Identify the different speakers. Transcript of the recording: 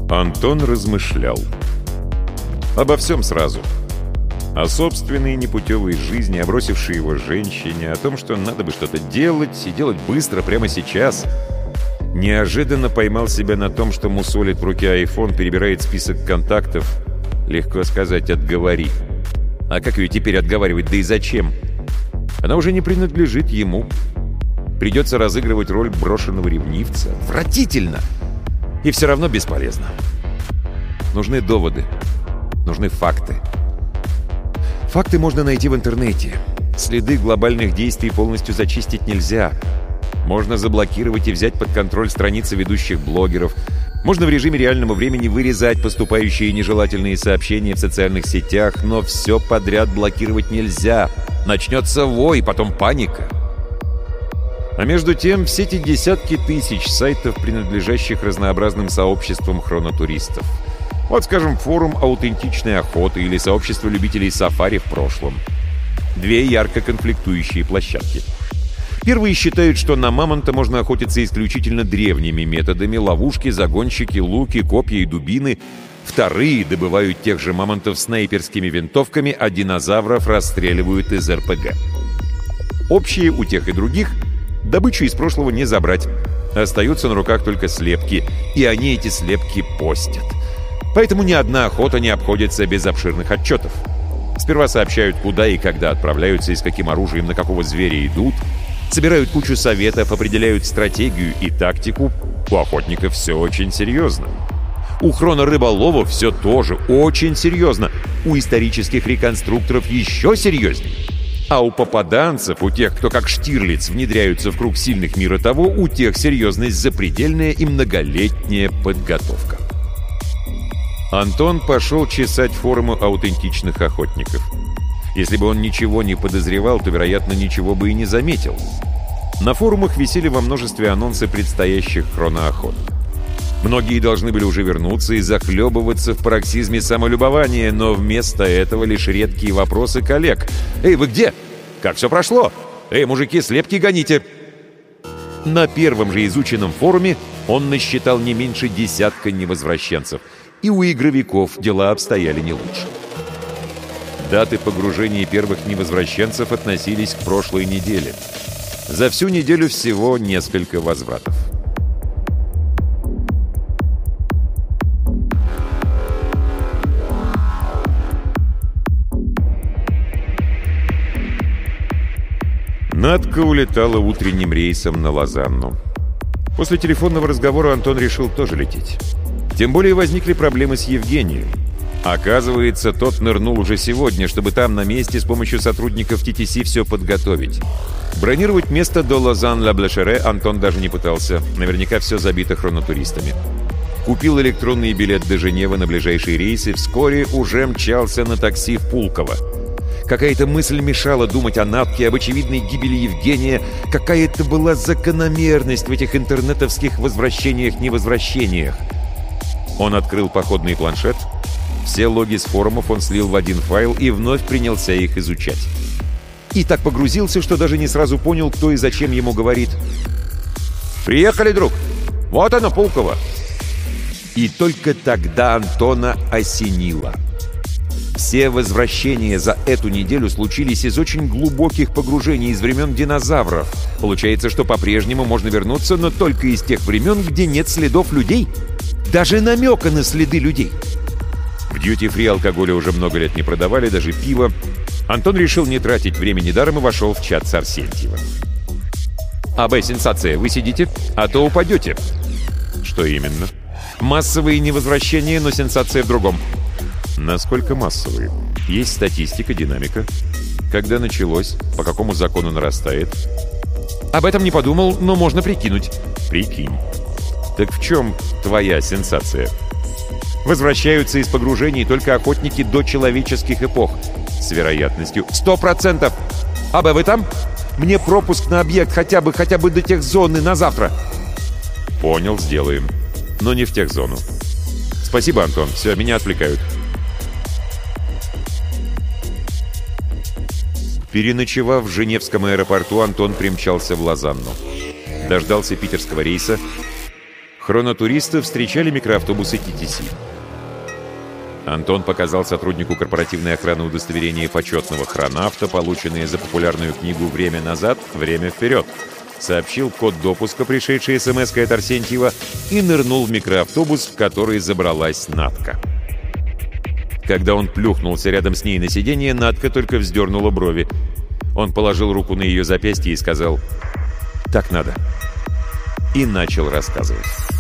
Speaker 1: Антон размышлял. Обо всем сразу. О собственной непутевой жизни, о бросившей его женщине, о том, что надо бы что-то делать, и делать быстро, прямо сейчас. Неожиданно поймал себя на том, что мусолит в руке айфон, перебирает список контактов. Легко сказать «отговори». А как ее теперь отговаривать, да и зачем? Она уже не принадлежит ему. Придется разыгрывать роль брошенного ревнивца. Отвратительно! И все равно бесполезно. Нужны доводы. Нужны факты. Факты можно найти в интернете. Следы глобальных действий полностью зачистить нельзя. Можно заблокировать и взять под контроль страницы ведущих блогеров. Можно в режиме реального времени вырезать поступающие нежелательные сообщения в социальных сетях, но все подряд блокировать нельзя. Начнется вой, потом паника. А между тем, все эти десятки тысяч сайтов, принадлежащих разнообразным сообществам хронотуристов. Вот, скажем, форум аутентичной охоты или сообщество любителей сафари в прошлом. Две ярко конфликтующие площадки. Первые считают, что на мамонта можно охотиться исключительно древними методами: ловушки, загонщики, луки, копья и дубины. Вторые добывают тех же мамонтов снайперскими винтовками, а динозавров расстреливают из РПГ. Общие у тех и других — добычу из прошлого не забрать. Остаются на руках только слепки, и они эти слепки постят. Поэтому ни одна охота не обходится без обширных отчетов. Сперва сообщают, куда и когда отправляются, и с каким оружием на какого зверя идут. Собирают кучу советов, определяют стратегию и тактику. У охотников все очень серьезно. У хронорыболовов все тоже очень серьезно. У исторических реконструкторов еще серьезнее. А у попаданцев, у тех, кто как Штирлиц внедряются в круг сильных мира того, у тех серьезность запредельная и многолетняя подготовка. Антон пошел чесать форумы аутентичных охотников. Если бы он ничего не подозревал, то, вероятно, ничего бы и не заметил. На форумах висели во множестве анонсы предстоящих хроноохот. Многие должны были уже вернуться и захлебываться в пароксизме самолюбования, но вместо этого лишь редкие вопросы коллег. «Эй, вы где? Как все прошло? Эй, мужики, слепки гоните!» На первом же изученном форуме он насчитал не меньше десятка невозвращенцев. И у игровиков дела обстояли не лучше. Даты погружения первых невозвращенцев относились к прошлой неделе. За всю неделю всего несколько возвратов. Надка улетала утренним рейсом на Лозанну. После телефонного разговора Антон решил тоже лететь. Тем более возникли проблемы с Евгением. Оказывается, тот нырнул уже сегодня, чтобы там на месте с помощью сотрудников TTC все подготовить. Бронировать место до Лозан-Ла-Блешере Антон даже не пытался. Наверняка все забито хронотуристами. Купил электронный билет до Женевы на ближайший рейс и вскоре уже мчался на такси в Пулково. Какая-то мысль мешала думать о Натке, об очевидной гибели Евгения. Какая-то была закономерность в этих интернетовских возвращениях-невозвращениях. Он открыл походный планшет. Все логи с форумов он слил в один файл и вновь принялся их изучать. И так погрузился, что даже не сразу понял, кто и зачем ему говорит. «Приехали, друг! Вот оно, Пулково!» И только тогда Антона осенило. Все возвращения за эту неделю случились из очень глубоких погружений из времен динозавров. Получается, что по-прежнему можно вернуться, но только из тех времен, где нет следов людей. Даже намека на следы людей. В дьюти-фри алкоголя уже много лет не продавали, даже пиво. Антон решил не тратить времени даром и вошел в чат с Арсентьевым. «АБ, сенсация, вы сидите? А то упадете». «Что именно?» «Массовые невозвращения, но сенсация в другом». «Насколько массовые? Есть статистика, динамика? Когда началось? По какому закону нарастает?» «Об этом не подумал, но можно прикинуть». «Прикинь. Так в чем твоя сенсация?» «Возвращаются из погружений только охотники до человеческих эпох. С вероятностью 100%. АБ, вы там? Мне пропуск на объект хотя бы до техзоны на завтра». «Понял, сделаем. Но не в техзону». «Спасибо, Антон. Все, меня отвлекают». Переночевав в Женевском аэропорту, Антон примчался в Лозанну. Дождался питерского рейса. Хронотуристов встречали микроавтобусы TTC. Антон показал сотруднику корпоративной охраны удостоверение почетного хронавта, полученное за популярную книгу «Время назад, время вперед», сообщил код допуска, пришедший смс-кой от Арсентьева, и нырнул в микроавтобус, в который забралась Надка. Когда он плюхнулся рядом с ней на сиденье, Надка только вздернула брови. Он положил руку на ее запястье и сказал: «Так надо». И начал рассказывать.